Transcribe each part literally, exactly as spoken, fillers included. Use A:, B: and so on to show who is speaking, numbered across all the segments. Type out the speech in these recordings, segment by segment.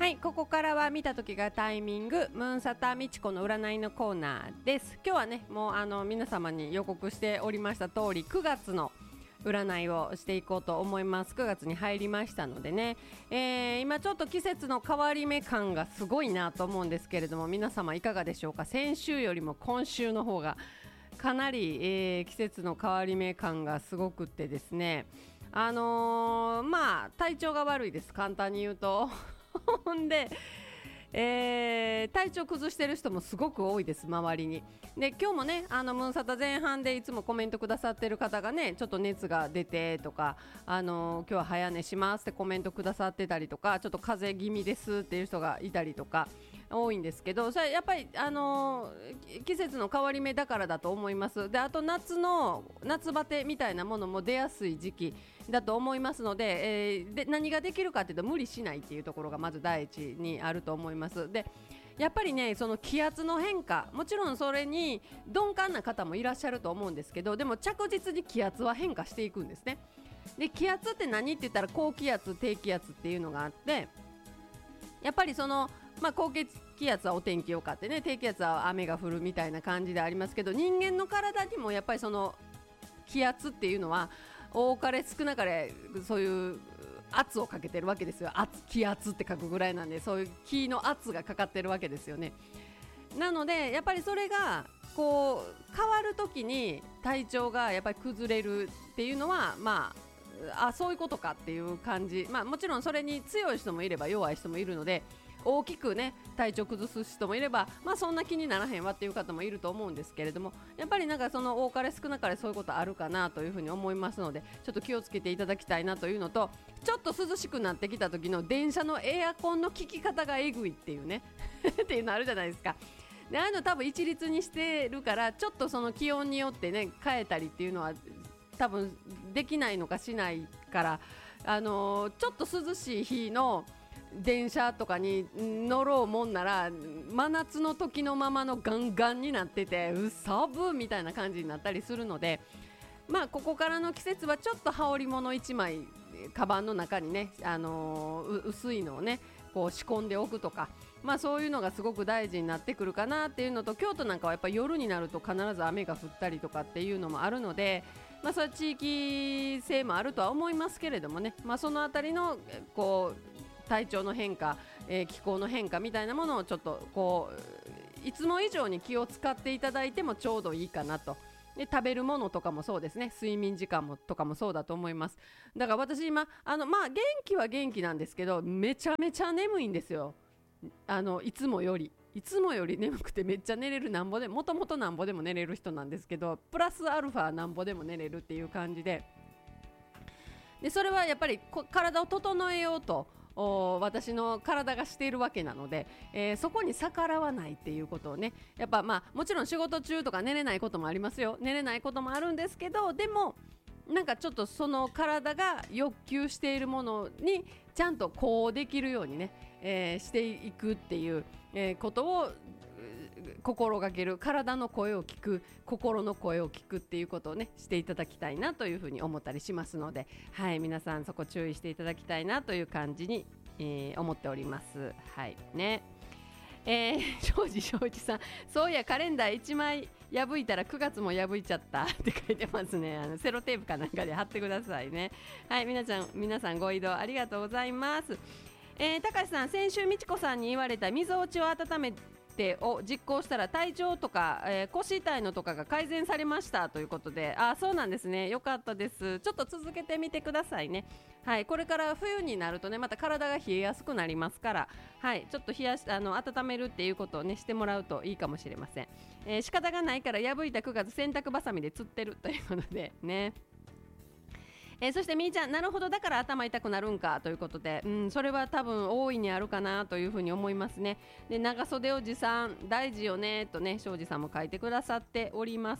A: はい、ここからは見た時がタイミングムーンサタみちこの占いのコーナーです。今日はねもうあの皆様に予告しておりました通りくがつの占いをしていこうと思います。くがつに入りましたのでね、えー、今ちょっと季節の変わり目感がすごいなと思うんですけれども、皆様いかがでしょうか。先週よりも今週の方がかなり、えー、季節の変わり目感がすごくってですね、あのー、まあ体調が悪いです、簡単に言うとほんで、えー、体調崩してる人もすごく多いです、周りに。で今日もねあのムーンサタ前半でいつもコメントくださってる方がねちょっと熱が出てとか、あのー、今日は早寝しますってコメントくださってたりとか、ちょっと風邪気味ですっていう人がいたりとか多いんですけど、それやっぱり、あのー、季節の変わり目だからだと思います。であと夏の夏バテみたいなものも出やすい時期だと思いますので、えー、で何ができるかというと無理しないっていうところがまず第一にあると思います。でやっぱりねその気圧の変化、もちろんそれに鈍感な方もいらっしゃると思うんですけど、でも着実に気圧は変化していくんですね。で気圧って何って言ったら高気圧低気圧っていうのがあって、やっぱりそのまあ、高気圧はお天気よかってね、低気圧は雨が降るみたいな感じでありますけど、人間の体にもやっぱりその気圧っていうのは多かれ少なかれそういう圧をかけてるわけですよ。圧気圧って書くぐらいなんで、そういう気の圧がかかってるわけですよね。なのでやっぱりそれがこう変わるときに体調がやっぱり崩れるっていうのは、まああそういうことかっていう感じ、まあ、もちろんそれに強い人もいれば弱い人もいるので、大きくね体調崩す人もいれば、まあそんな気にならへんわっていう方もいると思うんですけれども、やっぱりなんかその多かれ少なかれそういうことあるかなというふうに思いますので、ちょっと気をつけていただきたいなというのと、ちょっと涼しくなってきた時の電車のエアコンの効き方がえぐいっていうねっていうのあるじゃないですか。でああいうの多分一律にしてるから、ちょっとその気温によってね変えたりっていうのは多分できないのかしないから、あのー、ちょっと涼しい日の電車とかに乗ろうもんなら真夏の時のままのガンガンになっててうさぶみたいな感じになったりするので、まあここからの季節はちょっと羽織物いちまいカバンの中にね、あのー、薄いのをねこう仕込んでおくとか、まあそういうのがすごく大事になってくるかなっていうのと、京都なんかはやっぱり夜になると必ず雨が降ったりとかっていうのもあるので、まあそれは地域性もあるとは思いますけれどもね、まあそのあたりのこう体調の変化、えー、気候の変化みたいなものをちょっとこういつも以上に気を使っていただいてもちょうどいいかなと。で食べるものとかもそうですね、睡眠時間もとかもそうだと思います。だから私今あのまあ元気は元気なんですけど、めちゃめちゃ眠いんですよ。あのいつもよりいつもより眠くてめっちゃ寝れる、なんぼでもともとなんぼでも寝れる人なんですけど、プラスアルファなんぼでも寝れるっていう感じで、でそれはやっぱり体を整えようと私の体がしているわけなので、えー、そこに逆らわないっていうことをね、やっぱまあもちろん仕事中とか寝れないこともありますよ、寝れないこともあるんですけど、でもなんかちょっとその体が欲求しているものにちゃんとこうできるようにね、えー、していくっていう、えー、ことを心がける、体の声を聞く、心の声を聞くっていうことをねしていただきたいなというふうに思ったりしますので、はい皆さんそこ注意していただきたいなという感じに、えー、思っております。はいね、えー、庄司庄司さん、そういやカレンダーいちまい破いたらくがつも破いちゃったって書いてますね。あのセロテープかなんかで貼ってくださいね。はい皆さん皆さんご移動ありがとうございます。えー、高橋さん、先週みちこさんに言われたみぞおちを温めを実行したら体調とか、えー、腰痛いのとかが改善されましたということで、あそうなんですね、よかったです。ちょっと続けてみてくださいね。はい、これから冬になるとねまた体が冷えやすくなりますから、はい、ちょっと冷やしあの温めるっていうことをねしてもらうといいかもしれません。えー、仕方がないから破いたくがつ洗濯バサミで釣ってるということでね。えー、そしてみーちゃん、なるほどだから頭痛くなるんかということで、うん、それは多分大いにあるかなというふうに思いますね。で長袖を持参大事よねとね庄司さんも書いてくださっております。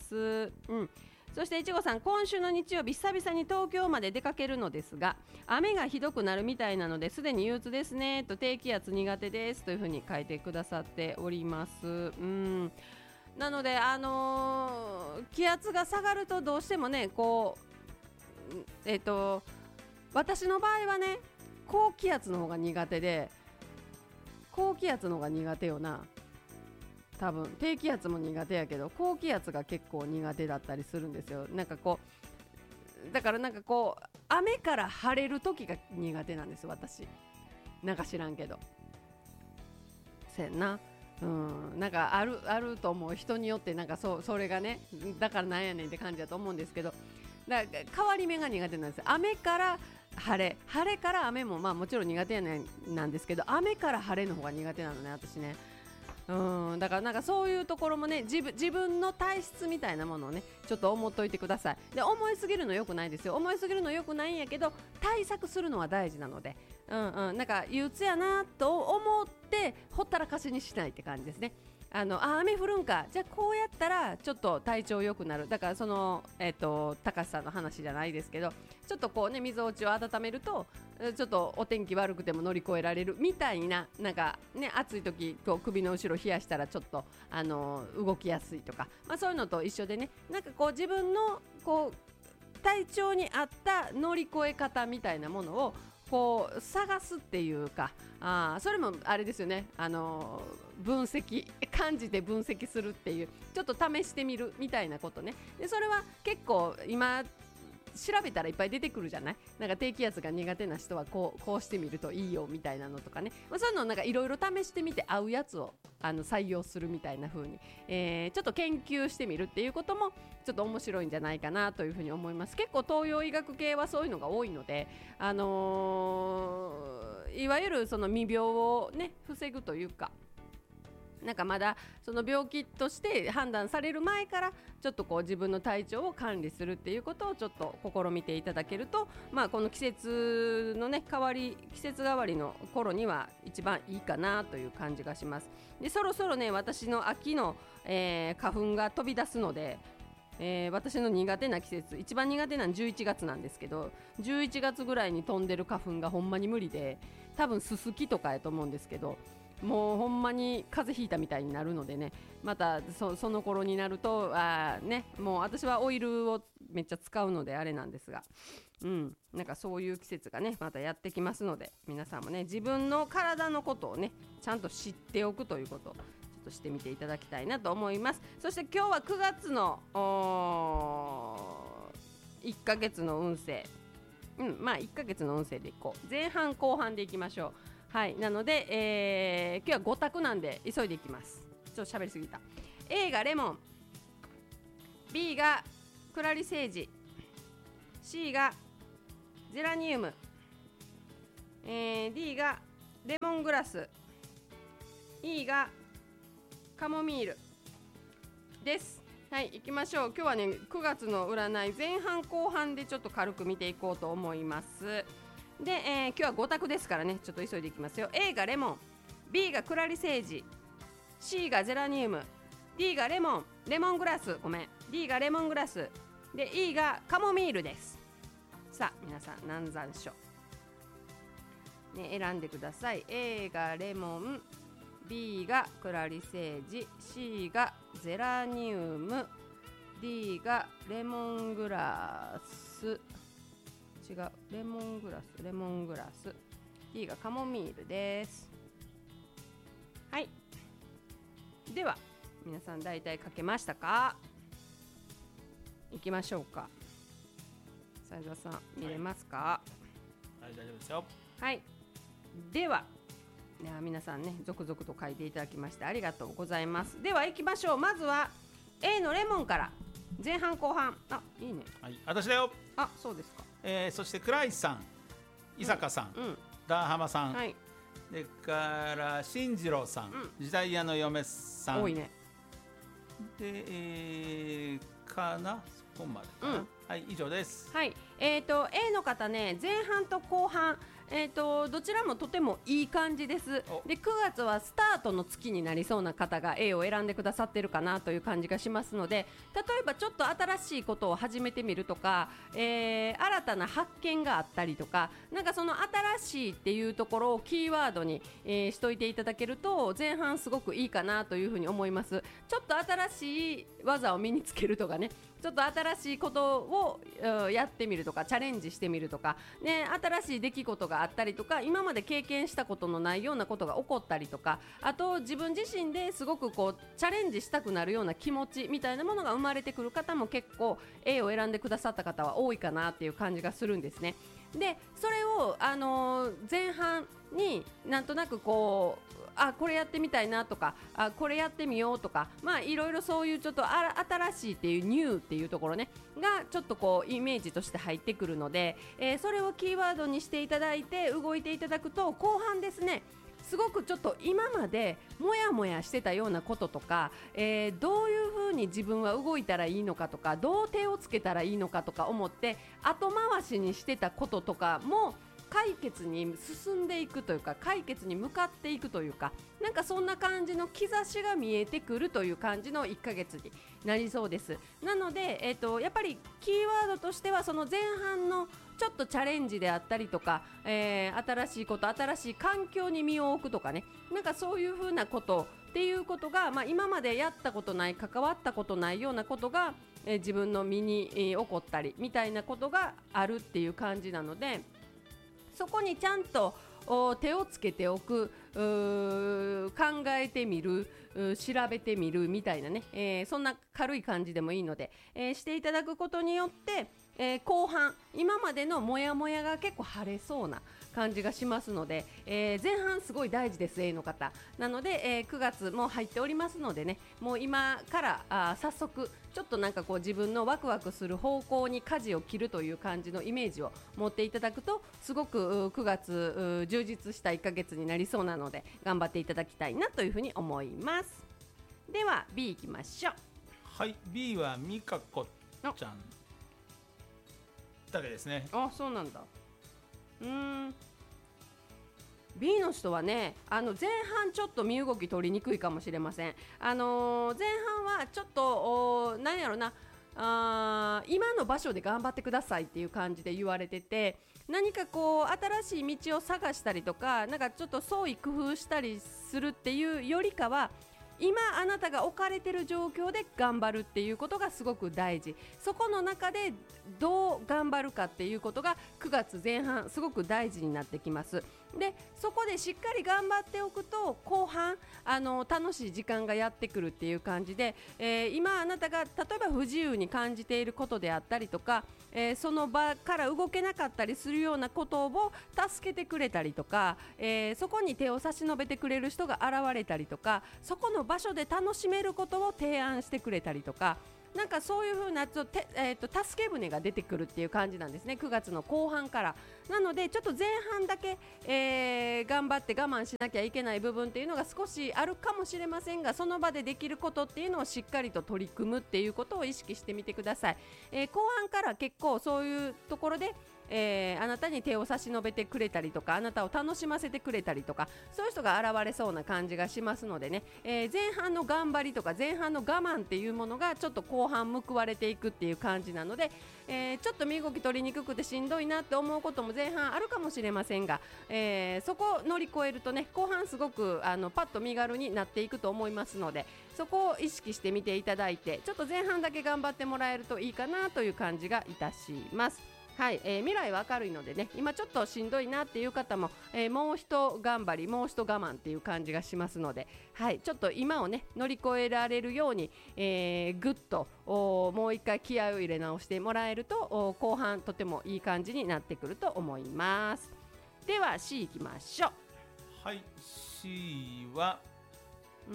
A: うん、そしていちごさん、今週の日曜日久々に東京まで出かけるのですが雨がひどくなるみたいなのですでに憂鬱ですねと、低気圧苦手ですというふうに書いてくださっております。うんなので、あのー、気圧が下がるとどうしてもねこうえー、と私の場合はね高気圧の方が苦手で、 高気圧の方が苦手よな。多分低気圧も苦手やけど高気圧が結構苦手だったりするんですよ。なんかこうだからなんかこう雨から晴れる時が苦手なんです私。なんか知らんけどせんな。うん、なんかあるあると思う。人によってなんか そ, それがねだからなんやねんって感じだと思うんですけど、だから変わり目が苦手なんです。雨から晴れ晴れから雨もまあもちろん苦手やねんなんですけど、雨から晴れの方が苦手なのね私ね。うん、だからなんかそういうところもね、自分、自分の体質みたいなものをねちょっと思っといてください。で思いすぎるの良くないですよ。思いすぎるの良くないんやけど対策するのは大事なので、うんうん、なんか憂鬱やなと思ってほったらかしにしないって感じですね。あのあ雨降るんか、じゃあこうやったらちょっと体調良くなる。だからそのえっと高橋さんの話じゃないですけど、ちょっとこうね水落ちを温めるとちょっとお天気悪くても乗り越えられるみたいな、なんかね暑い時こう首の後ろ冷やしたらちょっとあの動きやすいとか、まあ、そういうのと一緒でね、なんかこう自分のこう体調に合った乗り越え方みたいなものをこう探すっていうか、あそれもあれですよね、あの分析感じて分析するっていう、ちょっと試してみるみたいなことね。でそれは結構今調べたらいっぱい出てくるじゃない。なんか低気圧が苦手な人はこう、こうしてみるといいよみたいなのとかね、まあ、そういうのをなんかいろいろ試してみて合うやつをあの採用するみたいな風に、えー、ちょっと研究してみるっていうこともちょっと面白いんじゃないかなというふうに思います。結構東洋医学系はそういうのが多いので、あのー、いわゆるその未病をね防ぐというか、なんかまだその病気として判断される前からちょっとこう自分の体調を管理するっていうことをちょっと試みていただけると、まあこの季節のね変わり季節変わりの頃には一番いいかなという感じがします。でそろそろね私の秋の、えー、花粉が飛び出すので、えー、私の苦手な季節、一番苦手なのじゅういちがつなんですけど、じゅういちがつぐらいに飛んでる花粉がほんまに無理で、多分ススキとかやと思うんですけど、もうほんまに風邪ひいたみたいになるのでね、また そ, その頃になるとあ、ね、もう私はオイルをめっちゃ使うのであれなんですが、うん、なんかそういう季節がねまたやってきますので、皆さんもね自分の体のことをねちゃんと知っておくということをちょっとしてみていただきたいなと思います。そして今日はくがつのいっかげつの運勢、うん、まあいっかげつの運勢でいこう。前半後半でいきましょう。はい、なので、えー、今日はご択なんで急いでいきます。ちょっと喋りすぎた。 A がレモン、 B がクラリセージ、 C がゼラニウム、えー、D がレモングラス、 E がカモミールです。はい、行きましょう。今日はねくがつの占い前半後半でちょっと軽く見ていこうと思います。で、えー、今日はご択ですからねちょっと急いでいきますよ。 A がレモン、 B がクラリセージ、 C がゼラニウム、 D がレモンレモングラスごめん D がレモングラスで E がカモミールです。さあ皆さん南山椒、ね、選んでください。 A がレモン、 B がクラリセージ、 C がゼラニウム、 D がレモングラス、違うレモングラスレモングラス D がカモミールです。はい、では皆さん大体書けましたか？いきましょうか。斉田さん見れますか？
B: はい、大丈夫ですよ。
A: はい、では、いや皆さんね続々と書いていただきましてありがとうございます。では行きましょう。まずは A のレモンから前半後半。あ、いいね。
B: はい、私だよ。
A: あ、そうですか。
B: えー、そして倉石さん、伊坂さん、
A: うんうん、
B: ダーハマさん、
A: はい、
B: でから進次郎さん、
A: うん、
B: 時代屋の嫁さん、
A: 多いね。
B: で、えー、かなそこまでかな、うん、はい、以上です。
A: はい、えーと A の方ね前半と後半、えーとどちらもとてもいい感じです。でくがつはスタートの月になりそうな方が A を選んでくださってるかなという感じがしますので、例えばちょっと新しいことを始めてみるとか、えー、新たな発見があったりとか、なんかその新しいっていうところをキーワードに、えー、しといていただけると前半すごくいいかなというふうに思います。ちょっと新しい技を身につけるとかね、 ちょっと新しいことをうんやってみるとかチャレンジしてみるとか、ね、新しい出来事があったりとか今まで経験したことのないようなことが起こったりとか、あと自分自身ですごくこうチャレンジしたくなるような気持ちみたいなものが生まれてくる方も結構 A を選んでくださった方は多いかなっていう感じがするんですね。でそれを、あのー前半になんとなくこうあこれやってみたいなとかあこれやってみようとか、まあいろいろそういうちょっとあら新しいっていうニューっていうところねがちょっとこうイメージとして入ってくるので、えーそれをキーワードにしていただいて動いていただくと後半ですね、すごくちょっと今までもやもやしてたようなこととか、えーどういうふうに自分は動いたらいいのかとかどう手をつけたらいいのかとか思って後回しにしてたこととかも解決に進んでいくというか解決に向かっていくというか、なんかそんな感じの兆しが見えてくるという感じのいっかげつになりそうです。なので、えーと、やっぱりキーワードとしてはその前半のちょっとチャレンジであったりとか、えー新しいこと新しい環境に身を置くとかね、なんかそういう風なことっていうことが、まあ、今までやったことない関わったことないようなことが、えー自分の身に、えー起こったりみたいなことがあるっていう感じなので、そこにちゃんとお手をつけておく、うー考えてみる、うー調べてみるみたいなね、えーそんな軽い感じでもいいので、えーしていただくことによって、えー後半今までのモヤモヤが結構晴れそうな感じがしますので、えー前半すごい大事です A の方なので、えーくがつも入っておりますのでね、もう今からあー早速ちょっとなんかこう自分のワクワクする方向に舵を切るという感じのイメージを持っていただくとすごくうくがつう充実したいっかげつになりそうなので頑張っていただきたいなというふうに思います。では B いきましょう。
B: はい、B はみかこちゃんだけですね。
A: あ、そうなんだ。うーん B の人はね、あの前半ちょっと身動き取りにくいかもしれません。あのー前半はちょっとおーなんやろな、あー今の場所で頑張ってくださいっていう感じで言われてて、何かこう新しい道を探したりとか、なんかちょっと創意工夫したりするっていうよりかは、今あなたが置かれてる状況で頑張るっていうことがすごく大事。そこの中でどう頑張るかっていうことがくがつぜん半すごく大事になってきます。でそこでしっかり頑張っておくと後半あの楽しい時間がやってくるっていう感じで、えー今あなたが例えば不自由に感じていることであったりとか、えーその場から動けなかったりするようなことを助けてくれたりとか、えーそこに手を差し伸べてくれる人が現れたりとか、そこの場所で楽しめることを提案してくれたりとか、なんかそういう風なちょっとて、えーと助け舟が出てくるっていう感じなんですね、くがつの後半から。なのでちょっと前半だけ、えー頑張って我慢しなきゃいけない部分っていうのが少しあるかもしれませんが、その場でできることっていうのをしっかりと取り組むっていうことを意識してみてください。えー後半から結構そういうところでえーあなたに手を差し伸べてくれたりとか、あなたを楽しませてくれたりとか、そういう人が現れそうな感じがしますのでね、えー前半の頑張りとか前半の我慢っていうものがちょっと後半報われていくっていう感じなので、えーちょっと身動き取りにくくてしんどいなって思うことも前半あるかもしれませんが、えーそこを乗り越えるとね、後半すごくあのパッと身軽になっていくと思いますので、そこを意識してみていただいて、ちょっと前半だけ頑張ってもらえるといいかなという感じがいたします。はい、えー未来は明るいのでね、今ちょっとしんどいなっていう方も、えーもう一頑張りもう一我慢っていう感じがしますので、はい、ちょっと今をね乗り越えられるように、えー、ぐっとおーもう一回気合を入れ直してもらえるとおー後半とてもいい感じになってくると思います。では C いきましょう。
B: はい、C は、
A: うん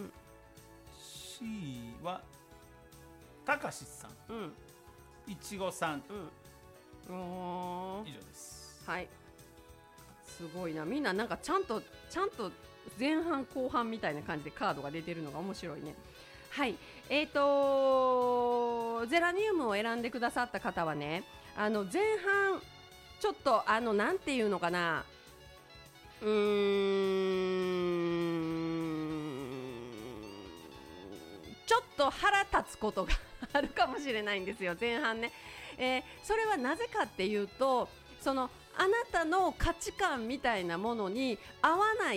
B: C はたかしさん、
A: うん
B: いちごさん、
A: うんおー
B: 以上です。
A: はいすごいな、みんななんかちゃんとちゃんと前半後半みたいな感じでカードが出てるのが面白いね。はい、えーとゼラニウムを選んでくださった方はね、あの前半ちょっとあのなんていうのかな、うーんちょっと腹立つことがあるかもしれないんですよ前半ね。えーそれはなぜかっていうと、そのあなたの価値観みたいなものに合わない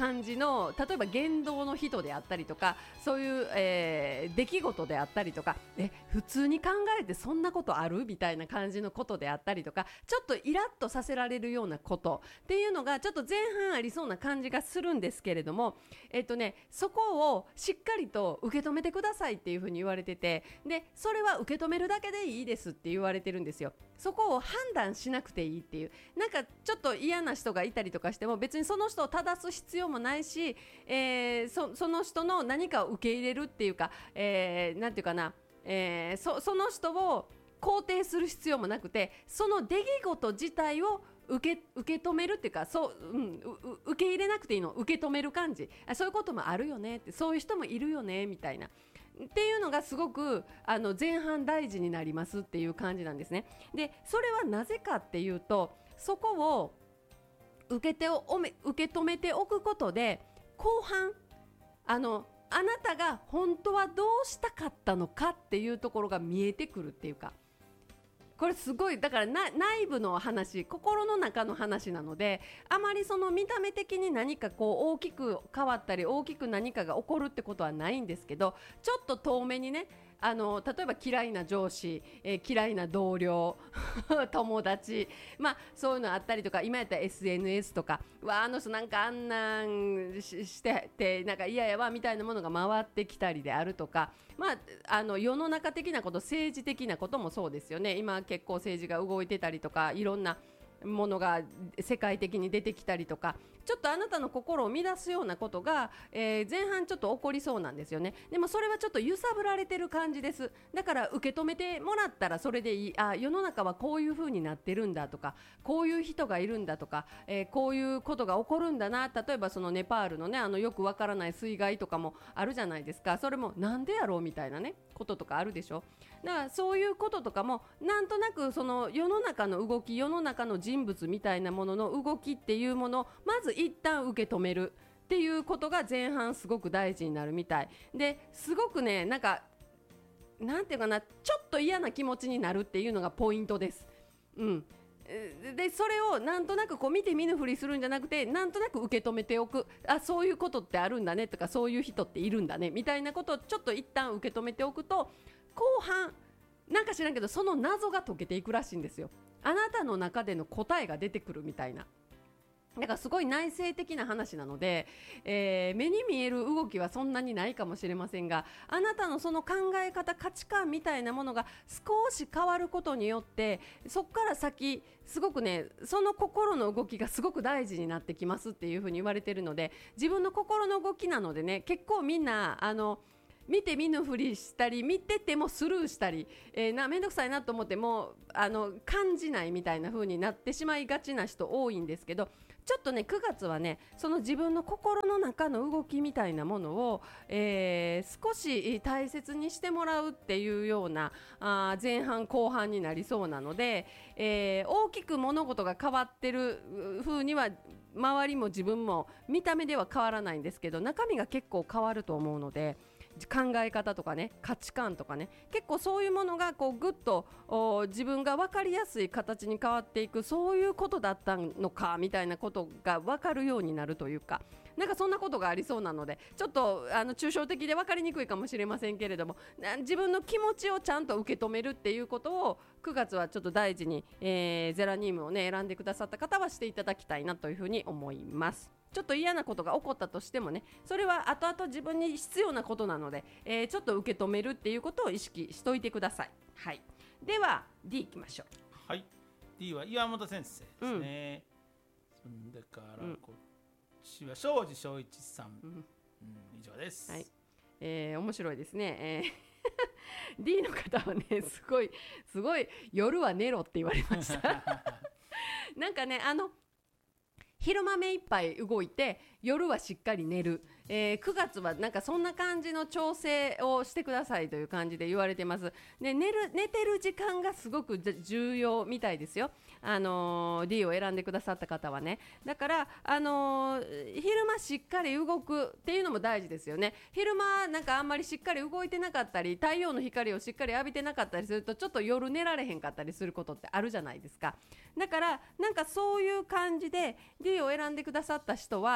A: 感じの例えば言動の人であったりとかそういう、えー、出来事であったりとかえ普通に考えてそんなことあるみたいな感じのことであったりとかちょっとイラッとさせられるようなことっていうのがちょっと前半ありそうな感じがするんですけれども、えっとね、そこをしっかりと受け止めてくださいっていうふうに言われててでそれは受け止めるだけでいいですって言われてるんですよ。そこを判断しなくていいっていうなんかちょっと嫌な人がいたりとかしても別にその人を正す必要もないし、えー、そ, その人の何かを受け入れるっていうか、えー、なんていうかな、えー、そ, その人を肯定する必要もなくてその出来事自体を受け、受け止めるっていうかそう、うん、う受け入れなくていいの受け止める感じあそういうこともあるよねってそういう人もいるよねみたいなっていうのがすごくあの前半大事になりますっていう感じなんですね。でそれはなぜかっていうとそこを受けておめ受け止めておくことで後半あのあなたが本当はどうしたかったのかっていうところが見えてくるっていうかこれすごいだからな内部の話心の中の話なのであまりその見た目的に何かこう大きく変わったり大きく何かが起こるってことはないんですけどちょっと遠目にねあの例えば嫌いな上司、えー、嫌いな同僚友達、まあ、そういうのあったりとか今やったら エスエヌエス とかわあの人なんかあんなんし、しててなんか嫌やわみたいなものが回ってきたりであるとか、まあ、あの世の中的なこと政治的なこともそうですよね。今結構政治が動いてたりとかいろんなものが世界的に出てきたりとかちょっとあなたの心を乱すようなことが、えー、前半ちょっと起こりそうなんですよね。でもそれはちょっと揺さぶられてる感じです。だから受け止めてもらったらそれでいいあ世の中はこういう風になってるんだとかこういう人がいるんだとか、えー、こういうことが起こるんだな例えばそのネパールのねあのよくわからない水害とかもあるじゃないですか。それもなんでやろうみたいなねこととかあるでしょ。だからそういうこととかもなんとなくその世の中の動き世の中の人物みたいなものの動きっていうものをまず一旦受け止めるっていうことが前半すごく大事になるみたいですごくねなんかなんていうかなちょっと嫌な気持ちになるっていうのがポイントです。うんでそれをなんとなくこう見て見ぬふりするんじゃなくてなんとなく受け止めておくあそういうことってあるんだねとかそういう人っているんだねみたいなことをちょっと一旦受け止めておくと後半なんか知らんけどその謎が解けていくらしいんですよ。あなたの中での答えが出てくるみたいなだからすごい内省的な話なので、えー、目に見える動きはそんなにないかもしれませんがあなたのその考え方価値観みたいなものが少し変わることによってそこから先すごくねその心の動きがすごく大事になってきますっていうふうに言われているので自分の心の動きなのでね結構みんなあの見て見ぬふりしたり見ててもスルーしたり、えー、なめんどくさいなと思ってもあの感じないみたいな風になってしまいがちな人多いんですけどちょっとねくがつはねその自分の心の中の動きみたいなものを、えー、少し大切にしてもらうっていうようなあ前半後半になりそうなので、えー、大きく物事が変わってる風には周りも自分も見た目では変わらないんですけど中身が結構変わると思うので考え方とかね価値観とかね結構そういうものがこうぐっと自分が分かりやすい形に変わっていくそういうことだったのかみたいなことが分かるようになるというかなんかそんなことがありそうなのでちょっとあの抽象的で分かりにくいかもしれませんけれども自分の気持ちをちゃんと受け止めるっていうことをくがつはちょっと大事に、えー、ゼラニウムをね選んでくださった方はしていただきたいなというふうに思います。ちょっと嫌なことが起こったとしてもねそれは後々自分に必要なことなので、えー、ちょっと受け止めるっていうことを意識しといてください、はい、では ディー いきましょう。
B: はい ディー は岩本先生ですね、うん、そんでからこっちは庄司正一さん、うんうん、以上です、
A: はいえー、面白いですね、えー、ディー の方はねすごいすごい夜は寝ろって言われましたなんかねあの昼間目いっぱい動いて夜はしっかり寝る、えー、くがつはなんかそんな感じの調整をしてくださいという感じで言われてます。で寝る寝てる時間がすごく重要みたいですよ、あのー、ディー を選んでくださった方はね。だから、あのー、昼間しっかり動くっていうのも大事ですよね。昼間なんかあんまりしっかり動いてなかったり太陽の光をしっかり浴びてなかったりするとちょっと夜寝られへんかったりすることってあるじゃないですか。だからなんかそういう感じで ディー を選んでくださった人は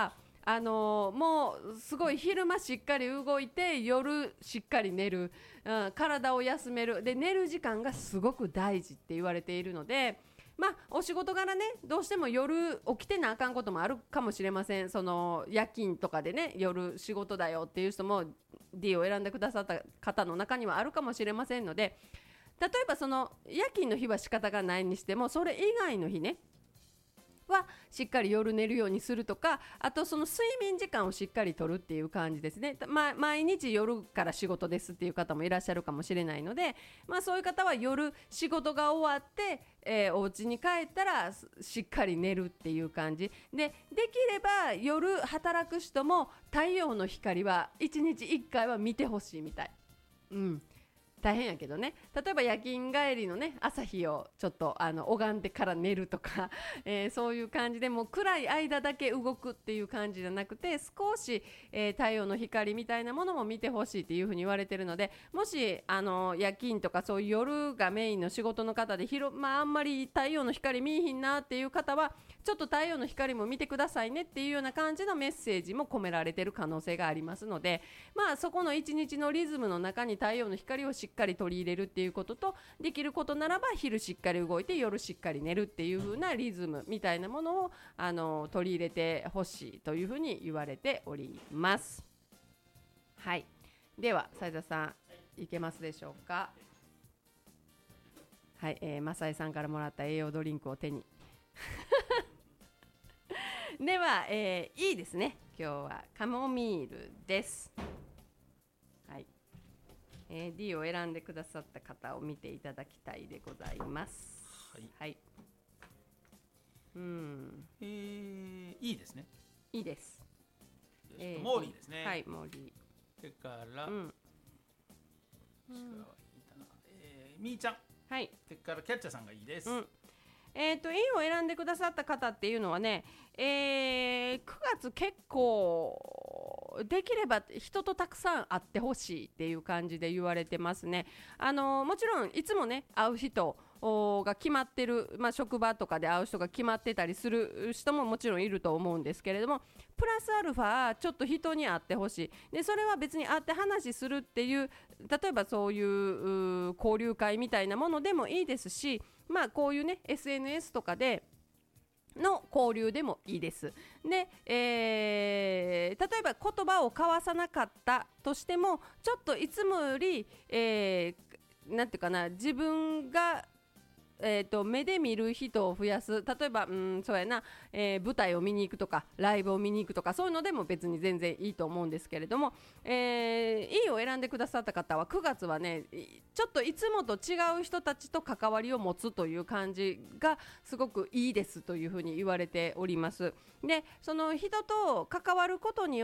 A: あのーもうすごい昼間しっかり動いて夜しっかり寝る、うん、体を休めるで寝る時間がすごく大事って言われているので、まあお仕事柄ねどうしても夜起きてなあかんこともあるかもしれません。その夜勤とかでね夜仕事だよっていう人も D を選んでくださった方の中にはあるかもしれませんので、例えばその夜勤の日は仕方がないにしてもそれ以外の日ねはしっかり夜寝るようにするとか、あとその睡眠時間をしっかりとるっていう感じですね、ま、毎日夜から仕事ですっていう方もいらっしゃるかもしれないので、まあ、そういう方は夜仕事が終わって、えー、お家に帰ったらしっかり寝るっていう感じで、できれば夜働く人も太陽の光はいちにちいっかいは見てほしいみたい。うん大変やけどね、例えば夜勤帰りのね朝日をちょっとあの拝んでから寝るとか、えー、そういう感じでもう暗い間だけ動くっていう感じじゃなくて少し、えー、太陽の光みたいなものも見てほしいっていうふうに言われてるので、もしあの夜勤とかそういう夜がメインの仕事の方で広、まあ、あんまり太陽の光見えひんなっていう方はちょっと太陽の光も見てくださいねっていうような感じのメッセージも込められてる可能性がありますので、まあそこの一日のリズムの中に太陽の光をしっかり取り入れるっていうことと、できることならば昼しっかり動いて夜しっかり寝るっていう風なリズムみたいなものをあの取り入れてほしいというふうに言われております。はい、では斉田さんいけますでしょうか。はい、えー、マサイさんからもらった栄養ドリンクを手にでは、えー、いいですね。今日はカモミールです。はい、えー、D を選んでくださった方を見ていただきたいでございます。
B: はい、
A: はい、うん、
B: えー、いいですね。
A: いいです。
B: えー、モーリーですね。
A: はい、モーリー。
B: それから、うん、違う、いいかな、えー、みーちゃん。
A: はい。
B: それからキャッチャーさんがいいです。
A: うん、えーと、いいを選んでくださった方っていうのはね、えー、くがつ結構できれば人とたくさん会ってほしいっていう感じで言われてますね。あのもちろんいつもね会う人が決まってる、まあ、職場とかで会う人が決まってたりする人ももちろんいると思うんですけれども、プラスアルファちょっと人に会ってほしい。でそれは別に会って話するっていう、例えばそういう交流会みたいなものでもいいですし、まあこういうね エスエヌエス とかでの交流でもいいです。で、えー、例えば言葉を交わさなかったとしてもちょっといつもより、えー、なんていうかな、自分がえー、と目で見る人を増やす。例えば、うん、そうやな、えー、舞台を見に行くとかライブを見に行くとかそういうのでも別に全然いいと思うんですけれども、えー、いいを選んでくださった方はくがつはねちょっといつもと違う人たちと関わりを持つという感じがすごくいいですというふうに言われております。でその人と関わることに